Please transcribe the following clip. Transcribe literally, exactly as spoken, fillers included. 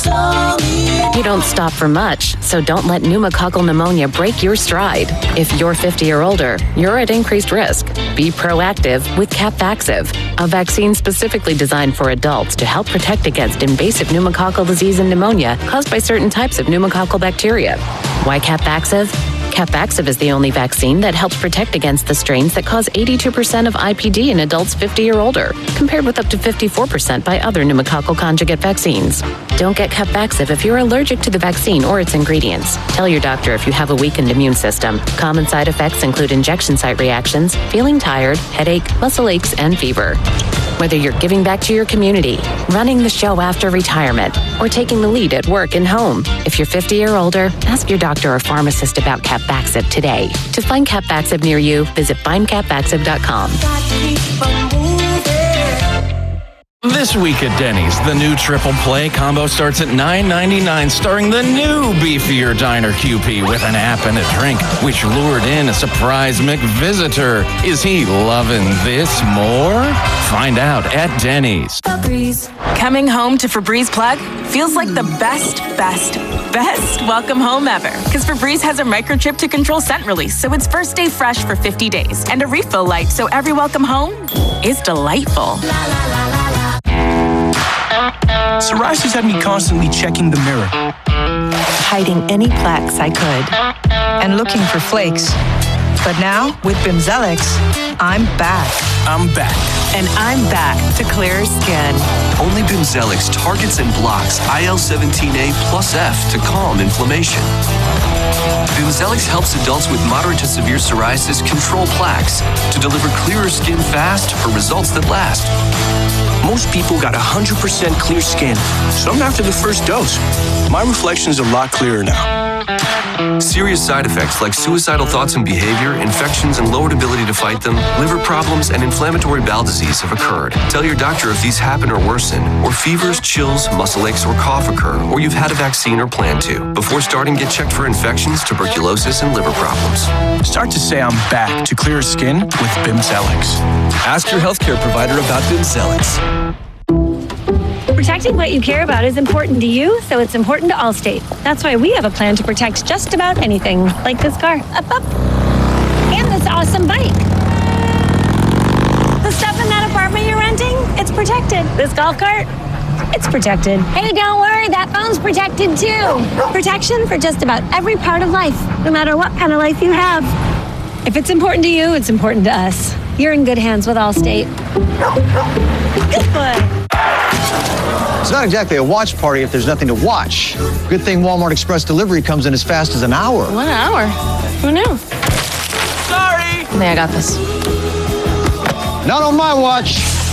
You don't stop for much, so don't let pneumococcal pneumonia break your stride. If you're fifty or older, you're at increased risk. Be proactive with Capvaxive, a vaccine specifically designed for adults to help protect against invasive pneumococcal disease and pneumonia caused by certain types of pneumococcal bacteria. Why Capvaxive? Capvaxive is the only vaccine that helps protect against the strains that cause eighty-two percent of I P D in adults fifty or older, compared with up to fifty-four percent by other pneumococcal conjugate vaccines. Don't get Capvaxive if you're allergic to the vaccine or its ingredients. Tell your doctor if you have a weakened immune system. Common side effects include injection site reactions, feeling tired, headache, muscle aches, and fever. Whether you're giving back to your community, running the show after retirement, or taking the lead at work and home, if you're fifty or older, ask your doctor or pharmacist about Capvaxive today. To find Capvaxive near you, visit find capvaxive dot com. This week at Denny's, the new triple play combo starts at nine ninety-nine, starring the new beefier Diner Q P with an app and a drink, which lured in a surprise McVisitor. Is he loving this more? Find out at Denny's. Febreze. Coming home to Febreze Plug feels like the best, best, best welcome home ever. Because Febreze has a microchip to control scent release, so it's first day fresh for fifty days. And a refill light, so every welcome home is delightful. La, la, la, la, la. Psoriasis had me constantly checking the mirror, hiding any plaques I could, and looking for flakes. But now, with Bimzelx, I'm back. I'm back. And I'm back to clearer skin. Only Bimzelx targets and blocks I L seventeen A plus F to calm inflammation. Bimzelx helps adults with moderate to severe psoriasis control plaques to deliver clearer skin fast for results that last. Most people got one hundred percent clear skin, some after the first dose. My reflection's a lot clearer now. Serious side effects like suicidal thoughts and behavior, infections and lowered ability to fight them, liver problems, and inflammatory bowel disease have occurred. Tell your doctor if these happen or worsen, or fevers, chills, muscle aches, or cough occur, or you've had a vaccine or plan to. Before starting, get checked for infections, tuberculosis, and liver problems. Start to say I'm back to clearer skin with Bimzelx. Ask your healthcare provider about Bimzelx. Protecting what you care about is important to you, so it's important to Allstate. That's why we have a plan to protect just about anything, like this car, up, up, and this awesome bike. The stuff in that apartment you're renting, it's protected. This golf cart, it's protected. Hey, don't worry, that phone's protected too. Protection for just about every part of life, no matter what kind of life you have. If it's important to you, it's important to us. You're in good hands with Allstate. Good boy. It's not exactly a watch party if there's nothing to watch. Good thing Walmart Express Delivery comes in as fast as an hour. One hour? Who knew? Sorry! Hey, I got this. Not on my watch.